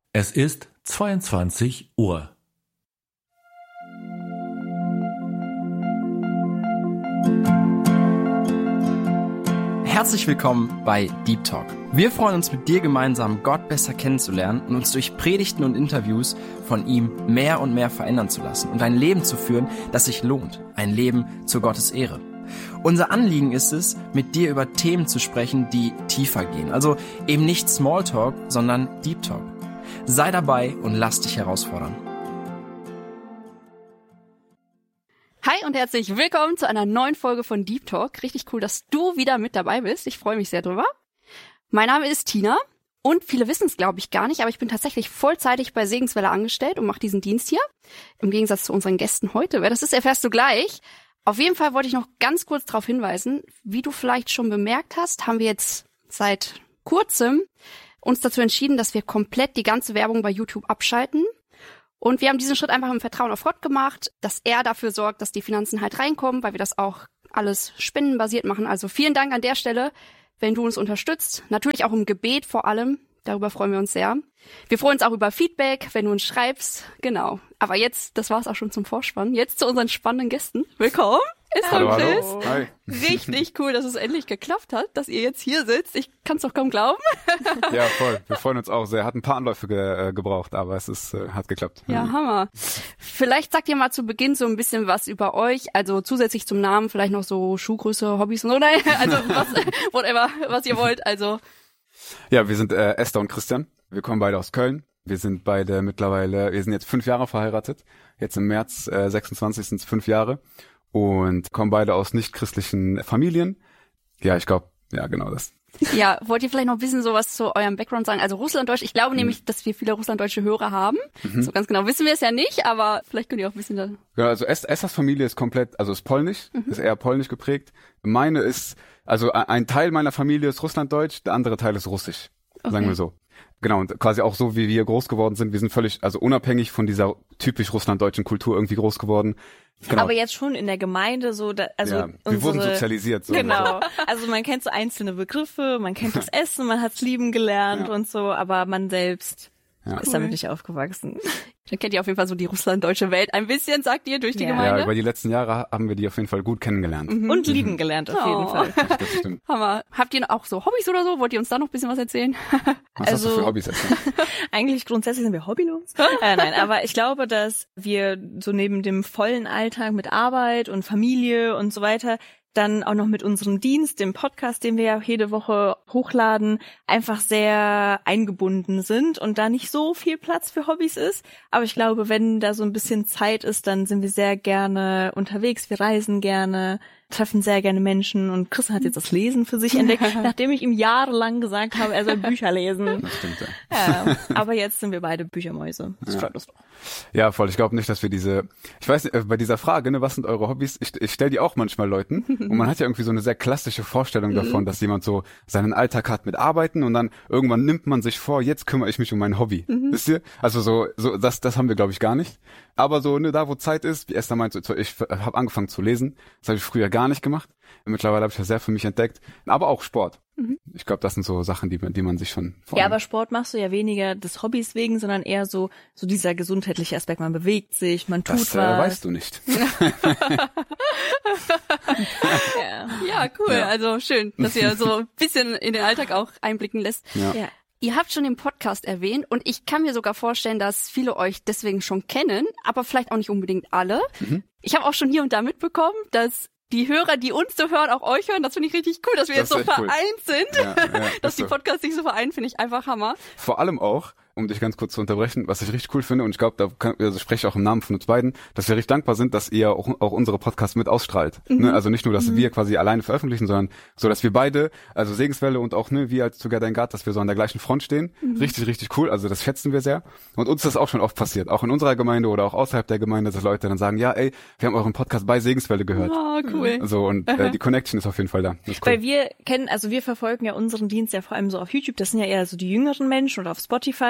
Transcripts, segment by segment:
Es ist 22 Uhr. Herzlich willkommen bei Deep Talk. Wir freuen uns, mit dir gemeinsam Gott besser kennenzulernen und uns durch Predigten und Interviews von ihm mehr und mehr verändern zu lassen und ein Leben zu führen, das sich lohnt. Ein Leben zur Gottes Ehre. Unser Anliegen ist es, mit dir über Themen zu sprechen, die tiefer gehen. Also eben nicht Smalltalk, sondern Deep Talk. Sei dabei und lass dich herausfordern. Hi und herzlich willkommen zu einer neuen Folge von Deep Talk. Richtig cool, dass du wieder mit dabei bist. Ich freue mich sehr drüber. Mein Name ist Tina und viele wissen es, glaube ich, gar nicht, aber ich bin tatsächlich vollzeitig bei Segenswelle angestellt und mache diesen Dienst hier. Im Gegensatz zu unseren Gästen heute. Wer das ist, erfährst du gleich. Auf jeden Fall wollte ich noch ganz kurz darauf hinweisen, wie du vielleicht schon bemerkt hast, haben wir jetzt seit kurzem uns dazu entschieden, dass wir komplett die ganze Werbung bei YouTube abschalten. Und wir haben diesen Schritt einfach im Vertrauen auf Gott gemacht, dass er dafür sorgt, dass die Finanzen halt reinkommen, weil wir das auch alles spendenbasiert machen. Also vielen Dank an der Stelle, wenn du uns unterstützt. Natürlich auch im Gebet vor allem. Darüber freuen wir uns sehr. Wir freuen uns auch über Feedback, wenn du uns schreibst. Genau. Aber jetzt, das war's auch schon zum Vorspann. Jetzt zu unseren spannenden Gästen. Willkommen. Hallo, Chris. hallo. Hi. Richtig cool, dass es endlich geklappt hat, dass ihr jetzt hier sitzt. Ich kann's doch kaum glauben. Ja, voll. Wir freuen uns auch sehr. Hat ein paar Anläufe gebraucht, aber es hat geklappt. Ja, Hammer. Vielleicht sagt ihr mal zu Beginn so ein bisschen was über euch. Also zusätzlich zum Namen vielleicht noch so Schuhgröße, Hobbys und so. Nein, also whatever, was ihr wollt. Also Ja, wir sind Esther und Christian. Wir kommen beide aus Köln. Wir sind beide wir sind jetzt 5 Jahre verheiratet. Jetzt im März 26 sind es 5 Jahre. Und kommen beide aus nicht-christlichen Familien. Ja, ich glaube, ja, genau das. ja, wollt ihr vielleicht noch ein bisschen sowas zu eurem Background sagen? Also Russlanddeutsch, ich glaube nämlich, dass wir viele russlanddeutsche Hörer haben. So ganz genau wissen wir es ja nicht, aber vielleicht könnt ihr auch ein bisschen da... Ja, also Esthers Familie ist komplett, also ist polnisch, ist eher polnisch geprägt. Meine ist, also ein Teil meiner Familie ist russlanddeutsch, der andere Teil ist russisch, sagen wir so. Genau, und quasi auch so, wie wir groß geworden sind. Wir sind völlig, also unabhängig von dieser typisch russlanddeutschen Kultur irgendwie groß geworden. Genau. Aber jetzt schon in der Gemeinde so, ja, wir wurden sozialisiert. So. Genau. Also man kennt so einzelne Begriffe, man kennt das Essen, man hat's lieben gelernt und so, aber man selbst ist damit nicht aufgewachsen. Dann kennt ihr auf jeden Fall so die russlanddeutsche Welt ein bisschen, sagt ihr, durch die Gemeinde. Ja, über die letzten Jahre haben wir die auf jeden Fall gut kennengelernt. Und lieben gelernt auf jeden Fall. Das stimmt. Hammer. Habt ihr auch so Hobbys oder so? Wollt ihr uns da noch ein bisschen was erzählen? Was hast du für Hobbys erzählt? Eigentlich grundsätzlich sind wir hobbylos. Nein, aber ich glaube, dass wir so neben dem vollen Alltag mit Arbeit und Familie und so weiter dann auch noch mit unserem Dienst, dem Podcast, den wir ja jede Woche hochladen, einfach sehr eingebunden sind und da nicht so viel Platz für Hobbys ist. Aber ich glaube, wenn da so ein bisschen Zeit ist, dann sind wir sehr gerne unterwegs. Wir reisen gerne, treffen sehr gerne Menschen und Chris hat jetzt das Lesen für sich entdeckt, nachdem ich ihm jahrelang gesagt habe, er soll Bücher lesen. Das stimmt, ja. Aber jetzt sind wir beide Büchermäuse. Das freut uns doch. Ja, voll. Ich glaube nicht, dass wir ich weiß nicht, bei dieser Frage, ne, was sind eure Hobbys? Ich stelle die auch manchmal Leuten und man hat ja irgendwie so eine sehr klassische Vorstellung davon, dass jemand so seinen Alltag hat mit Arbeiten und dann irgendwann nimmt man sich vor, jetzt kümmere ich mich um mein Hobby. Wisst ihr? Also so das haben wir, glaube ich, gar nicht. Aber so, ne, da wo Zeit ist, wie Esther meint, ich habe angefangen zu lesen. Das habe ich früher gar nicht gemacht. Mittlerweile habe ich das sehr für mich entdeckt. Aber auch Sport. Ich glaube, das sind so Sachen, die man sich schon Ja, aber Sport machst du ja weniger des Hobbys wegen, sondern eher so dieser gesundheitliche Aspekt. Man bewegt sich, man tut das was. Weißt du nicht. Ja, cool. Ja. Also schön, dass ihr so ein bisschen in den Alltag auch einblicken lässt. Ja. Ihr habt schon den Podcast erwähnt und ich kann mir sogar vorstellen, dass viele euch deswegen schon kennen, aber vielleicht auch nicht unbedingt alle. Ich habe auch schon hier und da mitbekommen, dass die Hörer, die uns so hören, auch euch hören. Das finde ich richtig cool, dass wir jetzt so vereint sind. Ja, dass die Podcasts sich so vereinen, finde ich einfach Hammer. Vor allem auch, um dich ganz kurz zu unterbrechen, was ich richtig cool finde, und ich glaube, also spreche ich auch im Namen von uns beiden, dass wir richtig dankbar sind, dass ihr auch unsere Podcasts mit ausstrahlt. Ne? Also nicht nur, dass wir quasi alleine veröffentlichen, sondern so, dass wir beide, also Segenswelle und auch wir als Together in God, dass wir so an der gleichen Front stehen. Richtig, richtig cool. Also das schätzen wir sehr. Und uns ist das auch schon oft passiert, auch in unserer Gemeinde oder auch außerhalb der Gemeinde, dass Leute dann sagen, ja, ey, wir haben euren Podcast bei Segenswelle gehört. Oh, cool. So, und die Connection ist auf jeden Fall da. Das ist cool. Weil wir verfolgen ja unseren Dienst ja vor allem so auf YouTube. Das sind ja eher so die jüngeren Menschen oder auf Spotify.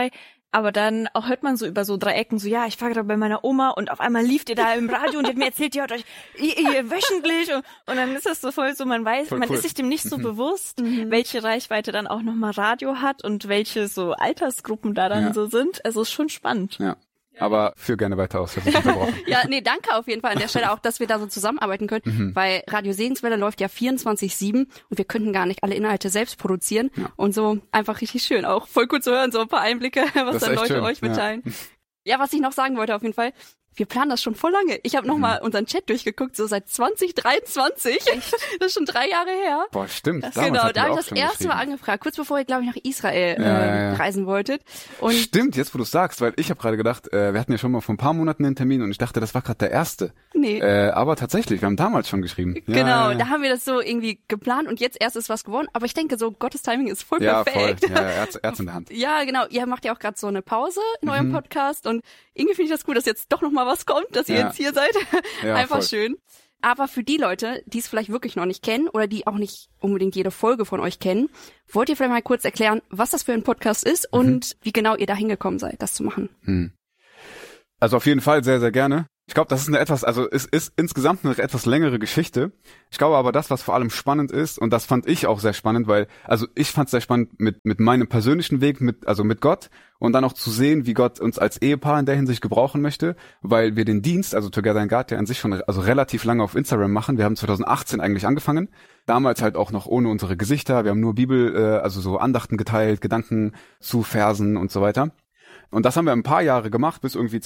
Aber dann auch hört man so über so 3 Ecken so, ja, ich war gerade bei meiner Oma und auf einmal lief ihr da im Radio und die hat mir erzählt, die hört euch ihr wöchentlich und dann ist das so voll so, man weiß, man ist sich dem nicht so bewusst, welche Reichweite dann auch nochmal Radio hat und welche so Altersgruppen da dann so sind. Also ist schon spannend. Ja. Aber führ gerne weiter aus, das ist unterbrochen. Ja, nee, danke auf jeden Fall an der Stelle auch, dass wir da so zusammenarbeiten können, weil Radio Segenswelle läuft ja 24/7 und wir könnten gar nicht alle Inhalte selbst produzieren und so einfach richtig schön, auch voll cool zu hören, so ein paar Einblicke, was dann Leute euch mitteilen. Ja, was ich noch sagen wollte auf jeden Fall, wir planen das schon voll lange. Ich habe nochmal unseren Chat durchgeguckt, so seit 2023. Echt? Das ist schon 3 Jahre her. Boah, stimmt. Genau, da habe ich das erste Mal angefragt, kurz bevor ihr, glaube ich, nach Israel reisen wolltet. Und stimmt, jetzt wo du sagst, weil ich habe gerade gedacht, wir hatten ja schon mal vor ein paar Monaten einen Termin und ich dachte, das war gerade der erste. Nee. Aber tatsächlich, wir haben damals schon geschrieben. Genau, da haben wir das so irgendwie geplant und jetzt erst ist was geworden. Aber ich denke, so Gottes Timing ist voll perfekt. Voll. Ja, Erz in der Hand. Ja, genau. Ihr macht ja auch gerade so eine Pause in eurem Podcast und irgendwie finde ich das gut, dass jetzt doch nochmal was kommt, dass ihr jetzt hier seid. Ja, einfach voll. schön. Aber für die Leute, die es vielleicht wirklich noch nicht kennen oder die auch nicht unbedingt jede Folge von euch kennen, wollt ihr vielleicht mal kurz erklären, was das für ein Podcast ist und wie genau ihr da hingekommen seid, das zu machen? Also auf jeden Fall sehr, sehr gerne. Ich glaube, das ist es ist insgesamt eine etwas längere Geschichte. Ich glaube aber, das, was vor allem spannend ist, und das fand ich auch sehr spannend, weil, also ich fand es sehr spannend mit meinem persönlichen Weg, mit Gott, und dann auch zu sehen, wie Gott uns als Ehepaar in der Hinsicht gebrauchen möchte, weil wir den Dienst, also Together in God, ja an sich schon relativ lange auf Instagram machen. Wir haben 2018 eigentlich angefangen. Damals halt auch noch ohne unsere Gesichter. Wir haben nur Bibel, also so Andachten geteilt, Gedanken zu Versen und so weiter. Und das haben wir ein paar Jahre gemacht, bis irgendwie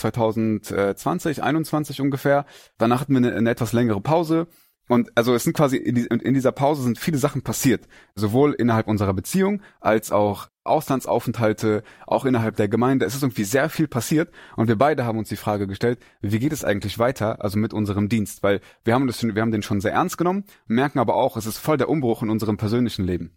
2020, 21 ungefähr. Danach hatten wir eine etwas längere Pause. Und also es sind quasi in dieser Pause sind viele Sachen passiert. Sowohl innerhalb unserer Beziehung als auch Auslandsaufenthalte, auch innerhalb der Gemeinde. Es ist irgendwie sehr viel passiert. Und wir beide haben uns die Frage gestellt, wie geht es eigentlich weiter, also mit unserem Dienst? Weil wir haben den schon sehr ernst genommen, merken aber auch, es ist voll der Umbruch in unserem persönlichen Leben.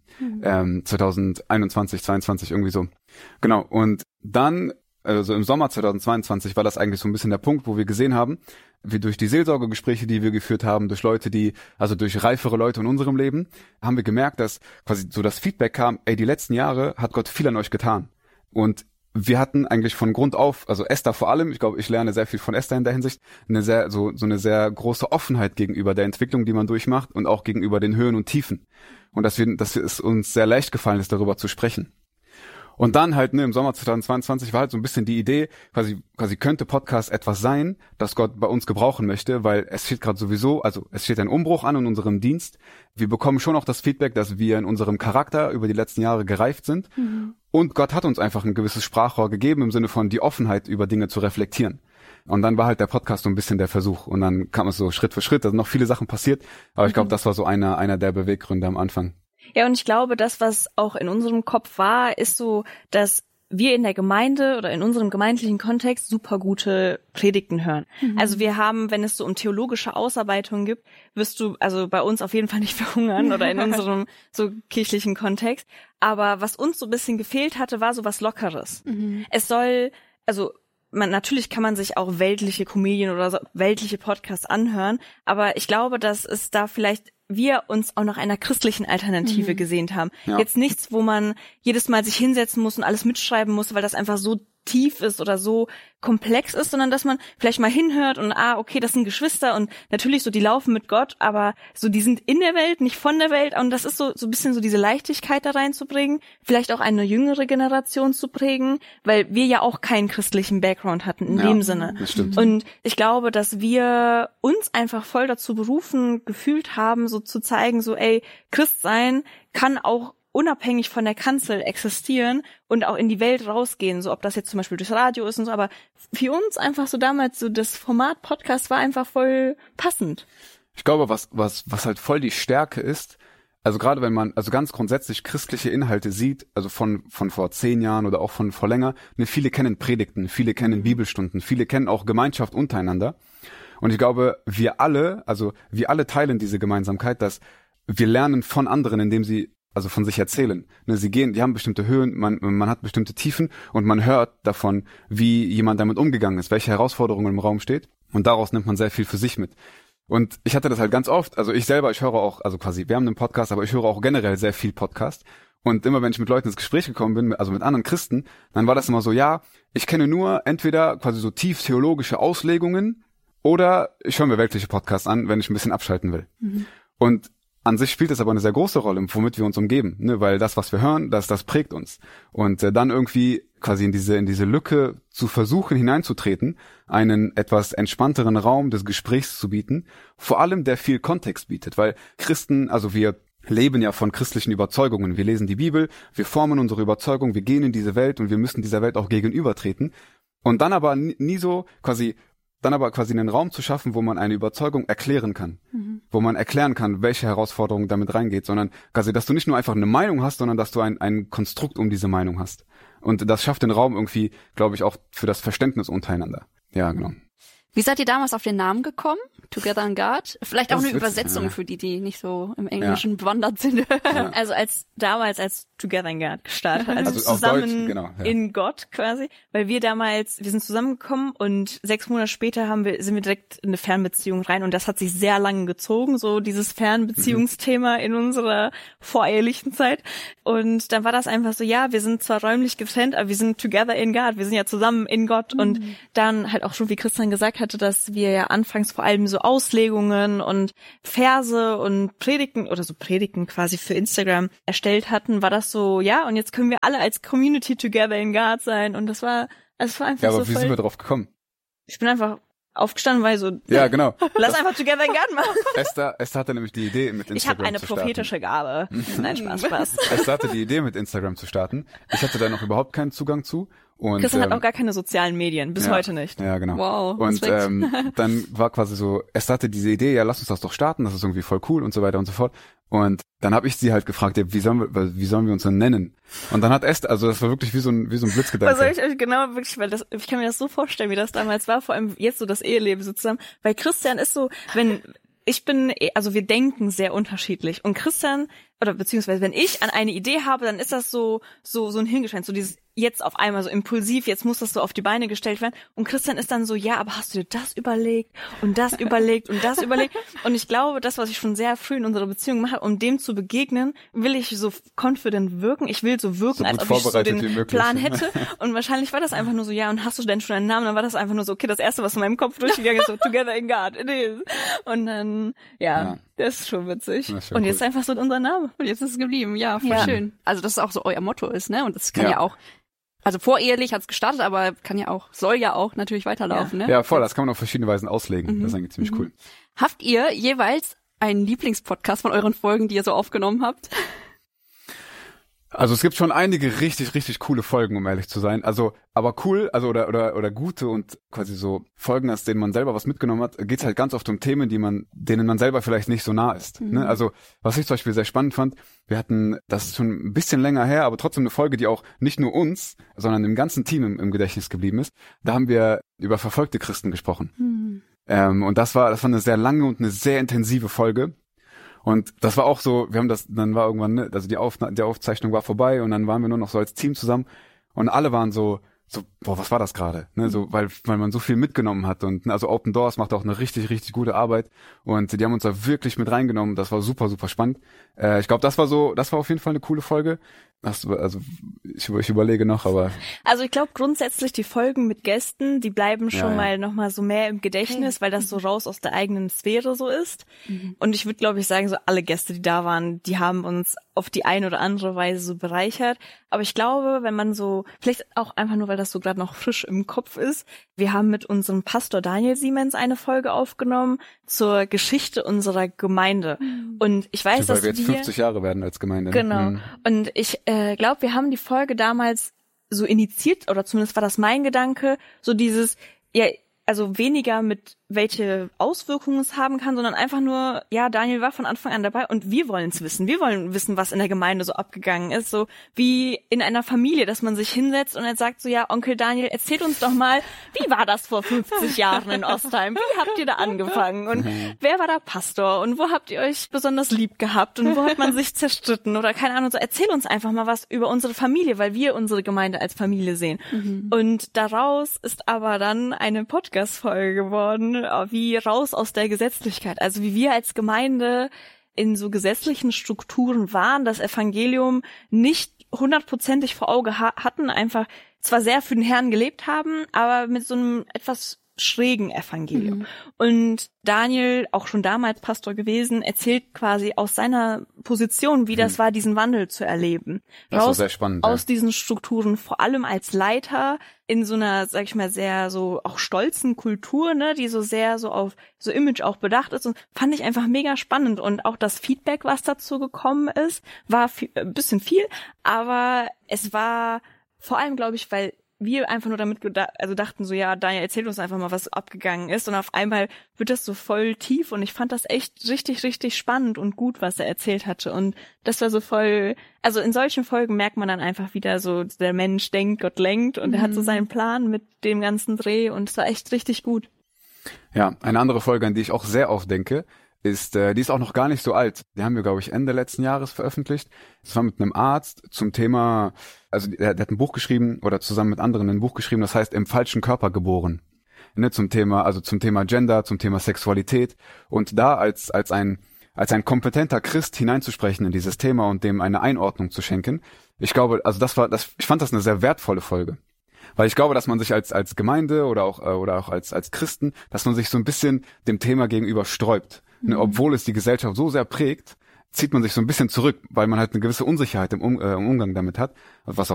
2021, 22 irgendwie so. Genau. Und dann, also im Sommer 2022 war das eigentlich so ein bisschen der Punkt, wo wir gesehen haben, wie durch die Seelsorgegespräche, die wir geführt haben, durch Leute, durch reifere Leute in unserem Leben, haben wir gemerkt, dass quasi so das Feedback kam, die letzten Jahre hat Gott viel an euch getan. Und wir hatten eigentlich von Grund auf, also Esther vor allem, ich glaube, ich lerne sehr viel von Esther in der Hinsicht, eine sehr große Offenheit gegenüber der Entwicklung, die man durchmacht und auch gegenüber den Höhen und Tiefen. Und dass es uns sehr leicht gefallen ist, darüber zu sprechen. Und dann halt, im Sommer 2022 war halt so ein bisschen die Idee, quasi könnte Podcast etwas sein, das Gott bei uns gebrauchen möchte, weil es steht gerade sowieso, also es steht ein Umbruch an in unserem Dienst. Wir bekommen schon auch das Feedback, dass wir in unserem Charakter über die letzten Jahre gereift sind. Und Gott hat uns einfach ein gewisses Sprachrohr gegeben, im Sinne von die Offenheit, über Dinge zu reflektieren. Und dann war halt der Podcast so ein bisschen der Versuch. Und dann kam es so Schritt für Schritt, da sind noch viele Sachen passiert. Aber ich glaube, das war so einer der Beweggründe am Anfang. Ja, und ich glaube, das, was auch in unserem Kopf war, ist so, dass wir in der Gemeinde oder in unserem gemeindlichen Kontext super gute Predigten hören. Also wir haben, wenn es so um theologische Ausarbeitungen gibt, wirst du also bei uns auf jeden Fall nicht verhungern oder in unserem so kirchlichen Kontext. Aber was uns so ein bisschen gefehlt hatte, war so was Lockeres. Es soll, also natürlich kann man sich auch weltliche Comedien oder so, weltliche Podcasts anhören, aber ich glaube, dass es da vielleicht wir uns auch nach einer christlichen Alternative gesehnt haben. Ja. Jetzt nichts, wo man jedes Mal sich hinsetzen muss und alles mitschreiben muss, weil das einfach so tief ist oder so komplex ist, sondern dass man vielleicht mal hinhört und okay, das sind Geschwister und natürlich so, die laufen mit Gott, aber so, die sind in der Welt, nicht von der Welt, und das ist so ein bisschen so diese Leichtigkeit da reinzubringen, vielleicht auch eine jüngere Generation zu prägen, weil wir ja auch keinen christlichen Background hatten in dem Sinne. Das stimmt. Und ich glaube, dass wir uns einfach voll dazu berufen gefühlt haben, so zu zeigen, so Christ sein kann auch unabhängig von der Kanzel existieren und auch in die Welt rausgehen, so ob das jetzt zum Beispiel durchs Radio ist und so, aber für uns einfach so damals so das Format Podcast war einfach voll passend. Ich glaube, was halt voll die Stärke ist, also gerade wenn man, also ganz grundsätzlich christliche Inhalte sieht, also von vor 10 Jahren oder auch von vor länger, viele kennen Predigten, viele kennen Bibelstunden, viele kennen auch Gemeinschaft untereinander. Und ich glaube, wir alle teilen diese Gemeinsamkeit, dass wir lernen von anderen, indem sie also von sich erzählen. Die haben bestimmte Höhen, man hat bestimmte Tiefen und man hört davon, wie jemand damit umgegangen ist, welche Herausforderungen im Raum steht, und daraus nimmt man sehr viel für sich mit. Und ich hatte das halt ganz oft, also ich höre auch, also quasi, wir haben einen Podcast, aber ich höre auch generell sehr viel Podcast. Und immer wenn ich mit Leuten ins Gespräch gekommen bin, also mit anderen Christen, dann war das immer so, ja, ich kenne nur entweder quasi so tief theologische Auslegungen oder ich höre mir weltliche Podcasts an, wenn ich ein bisschen abschalten will. Und an sich spielt das aber eine sehr große Rolle, womit wir uns umgeben, ne? Weil das, was wir hören, das prägt uns. Und dann irgendwie quasi in diese Lücke zu versuchen hineinzutreten, einen etwas entspannteren Raum des Gesprächs zu bieten, vor allem der viel Kontext bietet, weil Christen, also wir leben ja von christlichen Überzeugungen. Wir lesen die Bibel, wir formen unsere Überzeugung, wir gehen in diese Welt und wir müssen dieser Welt auch gegenübertreten. Und dann aber quasi einen Raum zu schaffen, wo man eine Überzeugung erklären kann, wo man erklären kann, welche Herausforderung damit reingeht, sondern quasi, dass du nicht nur einfach eine Meinung hast, sondern dass du ein Konstrukt um diese Meinung hast. Und das schafft den Raum irgendwie, glaube ich, auch für das Verständnis untereinander. Ja, genau. Wie seid ihr damals auf den Namen gekommen? Together in God? Vielleicht auch Das eine ist witzig, Übersetzung ja. für die nicht so im Englischen bewandert sind. Also damals als Together in God gestartet, also Also auf zusammen Deutsch, genau, ja. in Gott quasi, weil wir sind zusammengekommen und 6 Monate später sind wir direkt in eine Fernbeziehung rein und das hat sich sehr lange gezogen, so dieses Fernbeziehungsthema in unserer vorehelichen Zeit. Und dann war das einfach so, ja, wir sind zwar räumlich getrennt, aber wir sind together in God, wir sind ja zusammen in Gott und dann halt auch schon, wie Christian gesagt hatte, dass wir ja anfangs vor allem so Auslegungen und Verse und Predigten quasi für Instagram erstellt hatten, war das so, ja, und jetzt können wir alle als Community together in God sein und das war einfach Ja, aber so wie sind wir drauf gekommen? Ich bin einfach aufgestanden, weil so, Ja, genau. lass einfach together in God machen. Esther hatte nämlich die Idee, mit Instagram Ich habe eine zu starten. prophetische Gabe. Nein, Spaß. Esther hatte die Idee, mit Instagram zu starten. Ich hatte da noch überhaupt keinen Zugang zu. Und, Christian hat auch gar keine sozialen Medien, bis heute nicht. Ja, genau. Wow, und Respekt. dann war quasi so, Esther hatte diese Idee, ja, lass uns das doch starten, das ist irgendwie voll cool und so weiter und so fort. Und dann habe ich sie halt gefragt, ja, wie sollen wir uns denn nennen? Und dann hat Esther, also das war wirklich wie so ein Blitzgedanke. Was soll ich euch genau wirklich, weil ich kann mir das so vorstellen, wie das damals war, vor allem jetzt so das Eheleben so zusammen. Weil Christian ist so, wir denken sehr unterschiedlich. Und Christian, oder beziehungsweise wenn ich an eine Idee habe, dann ist das so ein Hingeschenk, so dieses jetzt auf einmal so impulsiv, jetzt muss das so auf die Beine gestellt werden. Und Christian ist dann so, ja, aber hast du dir das überlegt und das überlegt und das überlegt? Und ich glaube, das, was ich schon sehr früh in unserer Beziehung mache, um dem zu begegnen, will ich so confident wirken. Ich will so wirken, So als gut ob ich so vorbereitet wie den möglich. Plan hätte. Und wahrscheinlich war das einfach nur so, ja, und hast du denn schon einen Namen? Dann war das einfach nur so, okay, das Erste, was in meinem Kopf durchgegangen ist, so, Together in God, it is. Und dann, ja, das ist schon witzig. Das ist schon Und cool. jetzt einfach so unser Name. Und jetzt ist es geblieben. Ja, voll Ja. schön. Also das ist auch so euer Motto ist, ne? Und das kann Ja. ja auch, also vorehelich hat's gestartet, aber soll ja auch natürlich weiterlaufen, ne? Ja, voll, das kann man auf verschiedene Weisen auslegen. Das ist eigentlich ziemlich cool. Habt ihr jeweils einen Lieblingspodcast von euren Folgen, die ihr so aufgenommen habt? Also es gibt schon einige richtig, richtig coole Folgen, um ehrlich zu sein. Also, aber cool, also oder gute und quasi so Folgen, aus denen man selber was mitgenommen hat, geht's halt ganz oft um Themen, denen man selber vielleicht nicht so nah ist. Ne? Also, was ich zum Beispiel sehr spannend fand, wir hatten, das ist schon ein bisschen länger her, aber trotzdem eine Folge, die auch nicht nur uns, sondern dem ganzen Team im Gedächtnis geblieben ist. Da haben wir über verfolgte Christen gesprochen. Und das war eine sehr lange und eine sehr intensive Folge. Und das war auch so, dann war irgendwann, ne, also die Aufzeichnung war vorbei und dann waren wir nur noch so als Team zusammen und alle waren so, boah, was war das gerade? Ne, so, weil man so viel mitgenommen hat und also Open Doors macht auch eine richtig, richtig gute Arbeit und die haben uns da wirklich mit reingenommen. Das war super, super spannend. Ich glaube, das war auf jeden Fall eine coole Folge. Also ich überlege noch, aber Also ich glaube grundsätzlich die Folgen mit Gästen, die bleiben schon Ja. mal nochmal so mehr im Gedächtnis, weil das so raus aus der eigenen Sphäre so ist. Und ich würde, glaube ich, sagen, so alle Gäste, die da waren, die haben uns auf die eine oder andere Weise so bereichert. Aber ich glaube, wenn man so, vielleicht auch einfach nur, weil das so gerade noch frisch im Kopf ist, wir haben mit unserem Pastor Daniel Siemens eine Folge aufgenommen zur Geschichte unserer Gemeinde. Und ich weiß, weil dass wir jetzt 50 Jahre werden als Gemeinde. Ne? Genau. Und ich glaube, wir haben die Folge damals so initiiert, oder zumindest war das mein Gedanke, so dieses, ja, also weniger mit welche Auswirkungen es haben kann, sondern einfach nur, ja, Daniel war von Anfang an dabei und wir wollen es wissen. Wir wollen wissen, was in der Gemeinde so abgegangen ist, so wie in einer Familie, dass man sich hinsetzt und dann sagt so, ja, Onkel Daniel, erzählt uns doch mal, wie war das vor 50 Jahren in Ostheim? Wie habt ihr da angefangen? Und wer war da Pastor? Und wo habt ihr euch besonders lieb gehabt? Und wo hat man sich zerstritten? Oder keine Ahnung, so erzähl uns einfach mal was über unsere Familie, weil wir unsere Gemeinde als Familie sehen. Und daraus ist aber dann eine Podcast-Folge geworden, wie raus aus der Gesetzlichkeit. Also wie wir als Gemeinde in so gesetzlichen Strukturen waren, das Evangelium nicht 100%ig vor Auge hatten, einfach zwar sehr für den Herrn gelebt haben, aber mit so einem etwas schrägen Evangelium. Und Daniel, auch schon damals Pastor gewesen, erzählt quasi aus seiner Position, wie das war, diesen Wandel zu erleben. Das war sehr spannend. Aus diesen Strukturen, vor allem als Leiter in so einer, sag ich mal, sehr so auch stolzen Kultur, ne, die so sehr so auf so Image auch bedacht ist, und fand ich einfach mega spannend. Und auch das Feedback, was dazu gekommen ist, war ein bisschen viel, aber es war vor allem, glaube ich, weil wir einfach nur damit dachten so, ja, Daniel, erzähl uns einfach mal, was abgegangen ist. Und auf einmal wird das so voll tief, und ich fand das echt richtig, richtig spannend und gut, was er erzählt hatte. Und das war so voll, also in solchen Folgen merkt man dann einfach wieder so, der Mensch denkt, Gott lenkt, und er hat so seinen Plan mit dem ganzen Dreh, und es war echt richtig gut. Ja, eine andere Folge, an die ich auch sehr oft denke, die ist auch noch gar nicht so alt. Die haben wir, glaube ich, Ende letzten Jahres veröffentlicht. Das war mit einem Arzt zum Thema, also der hat ein Buch geschrieben oder zusammen mit anderen ein Buch geschrieben, das heißt Im falschen Körper geboren. Ne, zum Thema Gender, zum Thema Sexualität. Und da als ein kompetenter Christ hineinzusprechen in dieses Thema und dem eine Einordnung zu schenken. Ich glaube, also ich fand das eine sehr wertvolle Folge. Weil ich glaube, dass man sich als Gemeinde oder auch als Christen, dass man sich so ein bisschen dem Thema gegenüber sträubt. Ne, obwohl es die Gesellschaft so sehr prägt, zieht man sich so ein bisschen zurück, weil man halt eine gewisse Unsicherheit im Umgang damit hat, was